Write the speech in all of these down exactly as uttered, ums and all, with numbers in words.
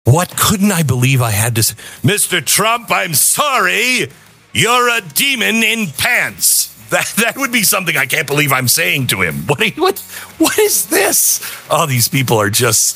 What couldn't I believe I had to say? Mister Trump, I'm sorry. You're a demon in pants. That that would be something I can't believe I'm saying to him. What what what is this? Oh, these people are just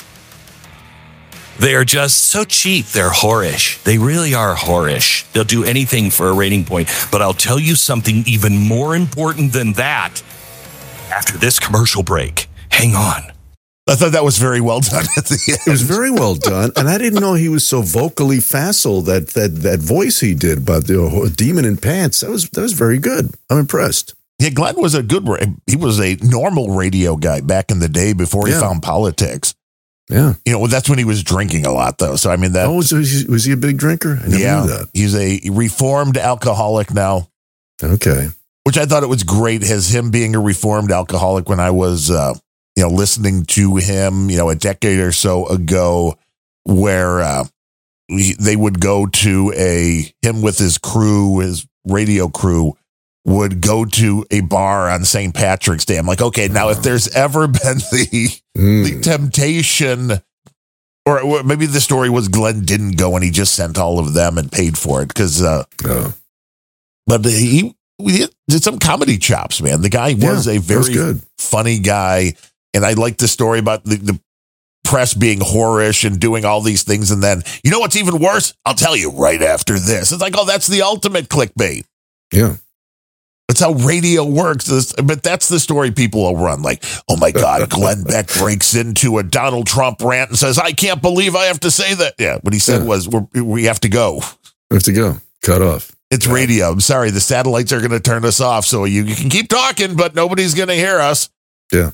they are just so cheap. They're whorish. They really are whorish. They'll do anything for a rating point. But I'll tell you something even more important than that after this commercial break. Hang on. I thought that was very well done at the end. It was very well done, and I didn't know he was so vocally facile. That that that voice he did about the uh, demon in pants, that was that was very good. I'm impressed. Yeah, Glenn was a good. He was a normal radio guy back in the day before he Yeah. found politics. Yeah, You know, that's when he was drinking a lot, though. So I mean, that oh, was he, was he a big drinker? I never yeah, knew that. he's a reformed alcoholic now. Okay, Which I thought it was great as him being a reformed alcoholic when I was, uh, you know, listening to him, you know, a decade or so ago, where uh, he, they would go to a him with his crew, his radio crew, would go to a bar on Saint Patrick's Day. I'm like, okay, now if there's ever been the Mm. the temptation, or, or maybe the story was Glenn didn't go and he just sent all of them and paid for it because, uh, oh. but he, he did some comedy chops, man. The guy was Yeah, a that was very good. funny guy. And I like the story about the, the press being whorish and doing all these things. And then, you know what's even worse? I'll tell you right after this. It's like, oh, that's the ultimate clickbait. Yeah. That's how radio works. This- But that's the story people will run. Like, oh my God, Glenn Beck breaks into a Donald Trump rant and says, I can't believe I have to say that. Yeah, what he said Yeah. was, We're, we have to go. We have to go. Cut off. It's radio. I'm sorry. The satellites are going to turn us off. So you, you can keep talking, but nobody's going to hear us. Yeah.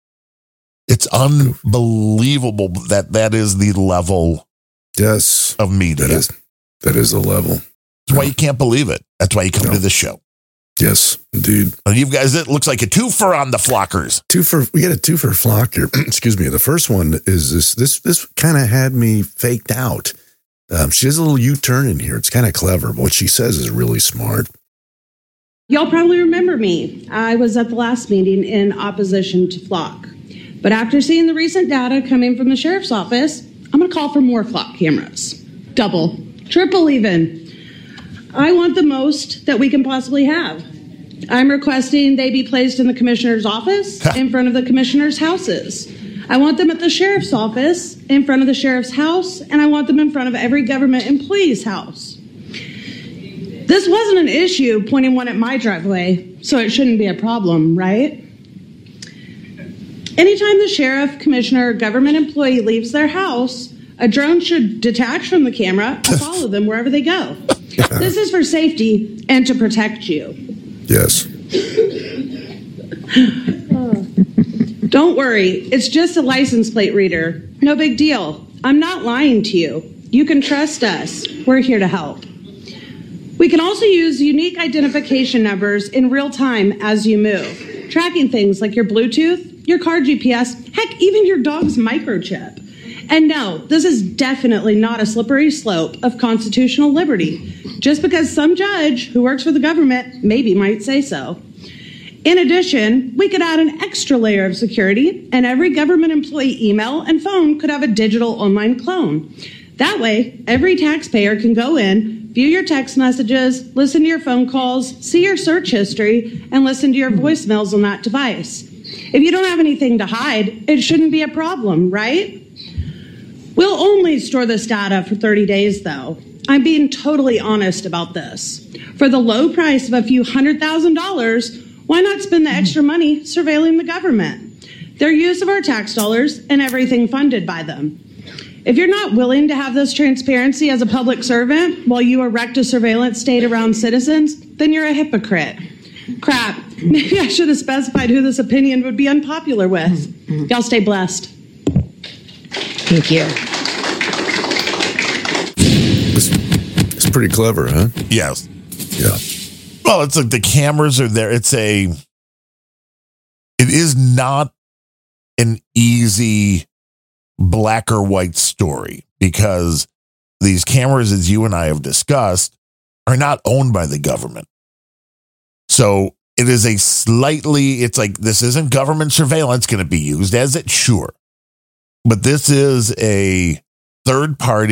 It's unbelievable that that is the level Yes. of media. That is that is the level. That's why you can't believe it. That's why you come No. to this show. Yes, indeed. And you guys, it looks like a twofer on the Flockers. Two for we got a two for flock here. Excuse me. The first one is this. This this kind of had me faked out. Um, she has a little U-turn in here. It's kind of clever. But what she says is really smart. Y'all probably remember me. I was at the last meeting in opposition to Flock. But after seeing the recent data coming from the sheriff's office, I'm going to call for more Flock cameras. Double, triple even. I want the most that we can possibly have. I'm requesting they be placed in the commissioner's office, in front of the commissioner's houses. I want them at the sheriff's office, in front of the sheriff's house, and I want them in front of every government employee's house. This wasn't an issue pointing one at my driveway, so it shouldn't be a problem, right? Anytime the sheriff, commissioner, or government employee leaves their house, a drone should detach from the camera and follow them wherever they go. This is for safety and to protect you. Yes. Don't worry, it's just a license plate reader. No big deal. I'm not lying to you. You can trust us. We're here to help. We can also use unique identification numbers in real time as you move, tracking things like your Bluetooth, your car G P S, heck, even your dog's microchip. And no, this is definitely not a slippery slope of constitutional liberty, just because some judge who works for the government maybe might say so. In addition, we could add an extra layer of security, and every government employee email and phone could have a digital online clone. That way, every taxpayer can go in, view your text messages, listen to your phone calls, see your search history, and listen to your voicemails on that device. If you don't have anything to hide, it shouldn't be a problem, right? We'll only store this data for thirty days, though. I'm being totally honest about this. For the low price of a few hundred thousand dollars, why not spend the extra money surveilling the government? Their use of our tax dollars and everything funded by them. If you're not willing to have this transparency as a public servant while you erect a surveillance state around citizens, then you're a hypocrite. Crap, maybe I should have specified who this opinion would be unpopular with. Y'all stay blessed. Thank you. It's, it's pretty clever, huh? Yes. Yeah. Well, it's like the cameras are there. It's a, it is not an easy black or white story because these cameras, as you and I have discussed, are not owned by the government. So it is a slightly, it's like, this isn't government surveillance going to be used as it, sure. But this is a third party